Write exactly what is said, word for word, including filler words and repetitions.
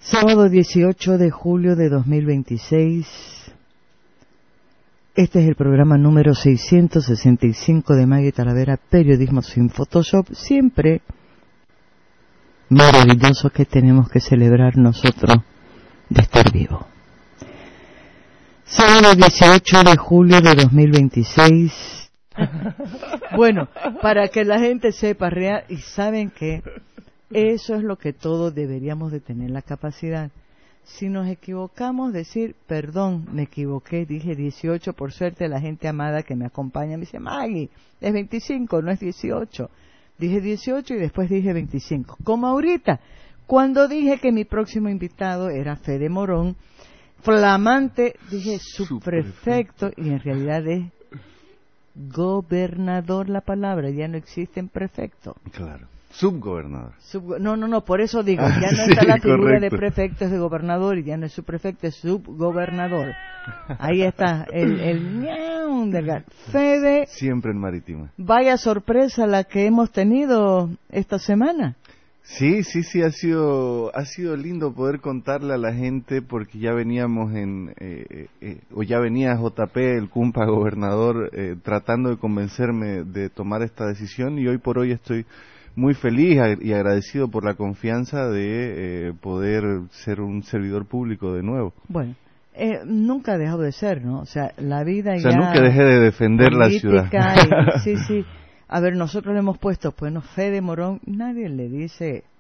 Sábado dieciocho de julio de dos mil veintiséis. Este es el programa número seiscientos sesenta y cinco de Maggie Talavera, Periodismo sin Photoshop. Siempre maravilloso que tenemos que celebrar nosotros de estar vivo. Sábado dieciocho de julio de dos mil veintiséis. Bueno, para que la gente sepa real, y saben que eso es lo que todos deberíamos de tener la capacidad. Si nos equivocamos, decir, perdón, me equivoqué, dije dieciocho, por suerte la gente amada que me acompaña me dice, Maggie, es veinticinco, no es dieciocho. Dije dieciocho y después dije veinticinco. Como ahorita, cuando dije que mi próximo invitado era Fede Morón, flamante, dije subprefecto, y en realidad es gobernador la palabra, ya no existe en prefecto. Claro. Subgobernador. Sub, no, no, no, por eso digo, ya no sí, está la figura correcto. de prefecto, es de gobernador, y ya no es subprefecto, es subgobernador. Ahí está, el, el ñau del gato. Fede. Siempre en Marítima. Vaya sorpresa la que hemos tenido esta semana. Sí, sí, sí, ha sido ha sido lindo poder contarle a la gente porque ya veníamos en, eh, eh, o ya venía J P, el Cumpa gobernador, eh, tratando de convencerme de tomar esta decisión y hoy por hoy estoy muy feliz y agradecido por la confianza de eh, poder ser un servidor público de nuevo. Bueno, eh, nunca ha dejado de ser, ¿no? O sea, la vida ya... O sea, nunca dejé de defender la ciudad. Y, sí, sí. A ver, nosotros le hemos puesto, bueno, Fede Morón, nadie le dice